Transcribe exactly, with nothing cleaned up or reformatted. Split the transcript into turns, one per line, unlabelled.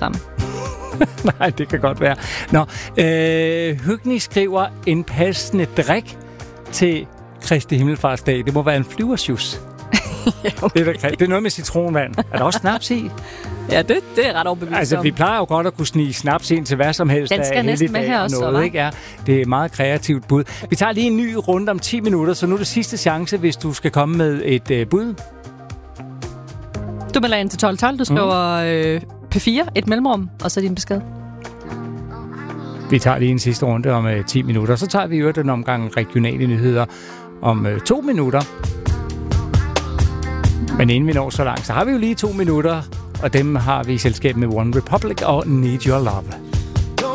sammen.
Nej, det kan godt være. Nå, øh, Høgni skriver en passende drik til Kristi Himmelfartsdag. Det må være en flyversjus.
Ja, okay.
det, er, det er noget med citronvand. Er der også snaps i?
Ja, det, det er ret overbevist
Altså,
om.
vi plejer jo godt at kunne snige snaps ind til hvad som helst.
Den skal næsten med her også,
noget, ikke? Ja, det er et meget kreativt bud. Vi tager lige en ny runde om ti minutter, så nu er det sidste chance, hvis du skal komme med et øh, bud.
Du melder ind til tolv tolv. Du skriver mm. øh, P fire, et mellemrum, og så din besked.
Vi tager lige en sidste runde om øh, ti minutter. Så tager vi jo den omgang regionale nyheder om øh, to minutter. Men inden vi når så langt, så har vi jo lige to minutter, og dem har vi i selskab med One Republic og Need Your Love.